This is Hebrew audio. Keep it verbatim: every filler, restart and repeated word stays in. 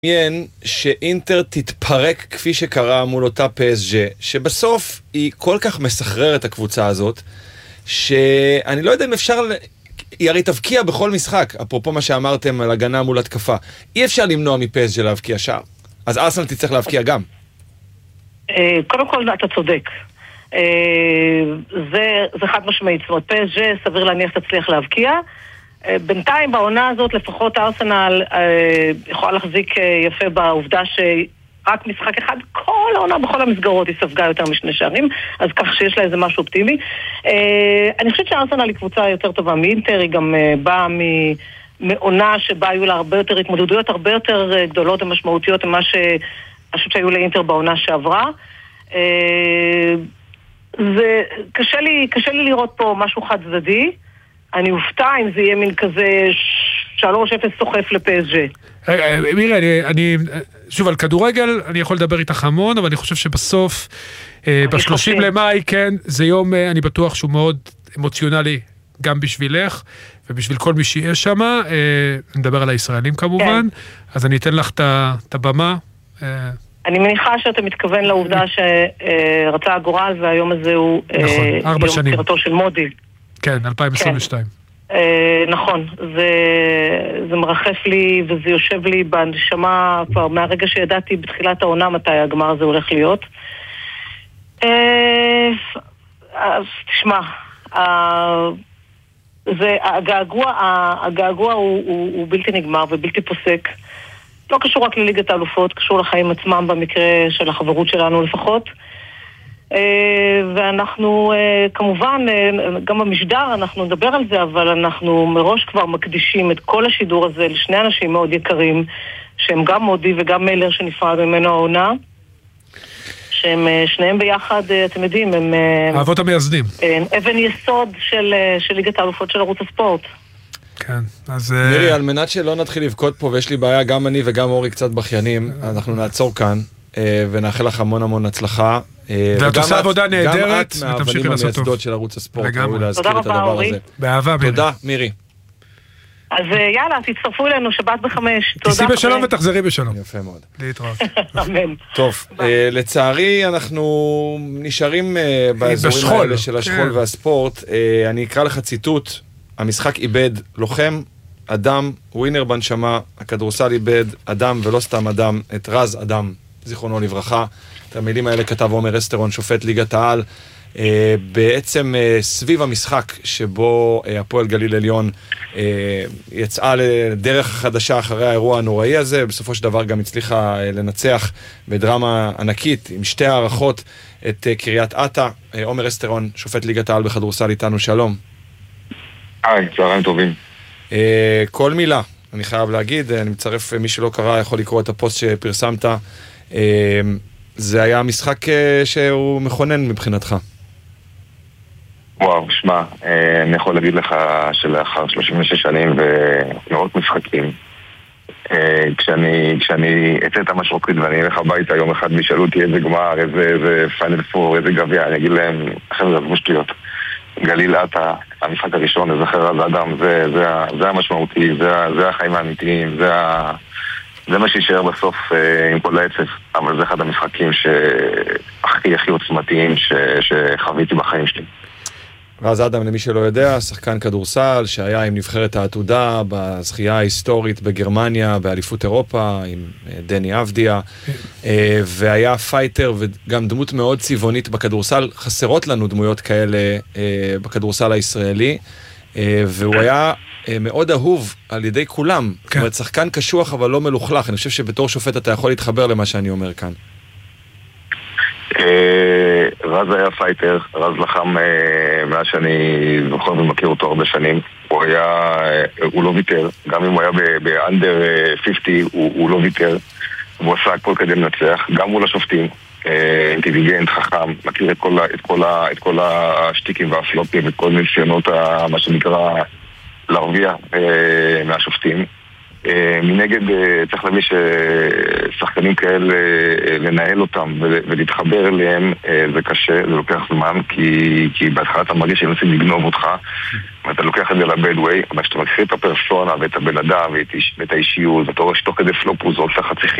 מעניין שאינטר תתפרק כפי שקרה מול אותה פי אס ג'י, שבסוף היא כל כך מסחררת את הקבוצה הזאת, שאני לא יודע אם אפשר, היא הרי תבקיע בכל משחק, אפרופו מה שאמרתם על הגנה מול התקפה, אי אפשר למנוע מפי אס ג'י להבקיע שער, אז ארסנל תצטרך להבקיע גם. קודם כל אתה צודק, זה, זה חד משמעית, זאת אומרת פי אס ג'י סביר להניח תצליח להבקיע, בינתיים בעונה הזאת לפחות ארסנל אה, יכולה להחזיק אה, יפה בעובדה שרק משחק אחד כל העונה בכל המסגרות היא ספגה יותר משני שערים, אז כך שיש לה איזה משהו אופטימי. אה, אני חושבת שארסנל היא קבוצה יותר טובה מאינטר, היא גם אה, באה מעונה שבה היו לה הרבה יותר התמודדויות, הרבה יותר אה, גדולות ומשמעותיות ממה שאני חושבת שהיו לאינטר בעונה שעברה. אה, זה קשה לי, קשה לי לראות פה משהו חד צדדי. אני אופתע אם זה יהיה מין כזה שלוש אפס סוחף לפי אס ג'י. מירי, אני, אני, שוב, על כדורגל אני יכול לדבר איתך המון, אבל אני חושב שבסוף, ב-שלושים למאי, כן, זה יום, אני בטוח שהוא מאוד אמוציונלי, גם בשבילך, ובשביל כל מי שיהיה שם, נדבר על הישראלים כמובן, אז אני אתן לך את הבמה. אני מניחה שאתה מתכוון לעובדה שרצה הגורל, והיום הזה הוא יום פטירתו של מודי. כן, אלפיים עשרים ושתיים. נכון, זה מרחף לי וזה יושב לי בנשמה כבר מהרגע שידעתי בתחילת העונה מתי הגמר הזה הולך להיות. אז תשמע, הגעגוע הוא בלתי נגמר ובלתי פוסק. לא קשור רק לליגת האלופות, קשור לחיים עצמם במקרה של החברות שלנו לפחות. ואנחנו כמובן גם במשדר אנחנו נדבר על זה, אבל אנחנו מראש כבר מקדישים את כל השידור הזה לשני אנשים מאוד יקרים שהם גם מודי וגם מלר שנפרד ממנו העונה, שהם שניהם ביחד, אתם יודעים, הם האבות המייסדים, אבן יסוד של, של ליגת האלופות של ערוץ הספורט. כן, אז מירי, על מנת שלא נתחיל לבכות פה ויש לי בעיה, גם אני וגם אורי קצת בכיינים, אנחנו נעצור כאן ונאחל לך המון המון הצלחה. ואת עושה עבודה נהדרת, ותמשיכי לעשות טוב. גם את מהאבנים המייסדות של ערוץ הספורט, ראוי להזכיר את הדבר הזה. באהבה, מירי. תודה, מירי. אז יאללה, תצטרפו אלינו, שבת בחמש. תיסעי בשלום ותחזרי בשלום. יפה מאוד. להתראות. אמן. טוב, לצערי אנחנו נשארים באזורים האלה של השכול והספורט. אני אקרא לך ציטוט, המשחק איבד לוחם, אדם, ווינר בנשמה, הכדורסל איבד אדם ולא סתם אדם, את רז אדם, זיכרונו לברכה. את המילים האלה כתב עומר אסטרון, שופט ליגת העל, אה, בעצם אה, סביב המשחק שבו אה, הפועל גליל עליון אה, יצאה לדרך חדשה אחרי האירוע הנוראי הזה, בסופו של דבר גם הצליחה אה, לנצח בדרמה ענקית עם שתי הערכות את אה, קריית אתא. אה, עומר אסטרון, שופט ליגת העל בכדורסל איתנו, שלום. היי, צהריים טובים. אה, כל מילה, אני חייב להגיד, אני מצרף, מי שלא קרא יכול לקרוא את הפוסט שפרסמת, אה, זה היה משחק שהוא מכונן מבחינתך. וואו, שמע, אני יכול להגיד לך שלאחר שלושים ושש שנים ומאות משחקים, כשאני, כשאני אצא את המשרוקית ואני אלך הביתה יום אחד וישאלו אותי איזה גמר, איזה, איזה פיינל פור, איזה גביע, אני אגיד להם, אחרי זה עזבו שטויות. גליל עטה, המשחק הראשון, לזכר אז אדם, זה, זה, זה המשמעותי, זה, זה החיים האמיתיים, זה ה... זה מה שישאר בסוף אה, עם כל העצב, אבל זה אחד המשחקים שהכי הכי עוצמתיים ש... שחוויתי בחיים שלי. רז אדם, למי שלא יודע, שחקן כדורסל שהיה עם נבחרת העתודה בזכייה ההיסטורית בגרמניה, באליפות אירופה, עם דני אבדיה, אה, והיה פייטר וגם דמות מאוד צבעונית בכדורסל. חסרות לנו דמויות כאלה אה, בכדורסל הישראלי, אה, והוא היה... מאוד אהוב על ידי כולם. זאת אומרת, שחקן קשוח אבל לא מלוכלך. אני חושב שבתור שופט אתה יכול להתחבר למה שאני אומר כאן. רז היה פייטר, רז לחם מאז שאני זוכר ומכיר אותו הרבה שנים. הוא היה, הוא לא ויתר, גם אם הוא היה באנדר חמישים, הוא לא ויתר. הוא עשה הכל כדי לנצח, גם מול השופטים. אינטליגנט, חכם, מכיר את כל, את כל, את כל השטיקים והפלופים, את כל ניסיונות, מה שנקרא להרוויח אה, מהשופטים. מנגד צריך להבין ששחקנים כאלה, לנהל אותם ולהתחבר אליהם זה קשה, זה לוקח זמן, כי, כי בהתחלה אתה מרגיש שהם רוצים לגנוב אותך ואתה לוקח את זה לבד ווי, אבל כשאתה מכיר את הפרסונה ואת הבן אדם ואת, ואת האישיות, ואתה רואה שתוך כדי פלופ הוא זורק לך חצי